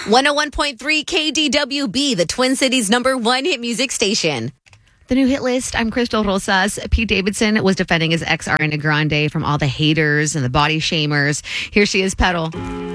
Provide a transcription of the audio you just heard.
101.3 KDWB, the Twin Cities' #1 hit music station. The new hit list. I'm Crystal Rosas. Pete Davidson was defending his ex Ariana Grande from all the haters and the body shamers. Here she is, Petal.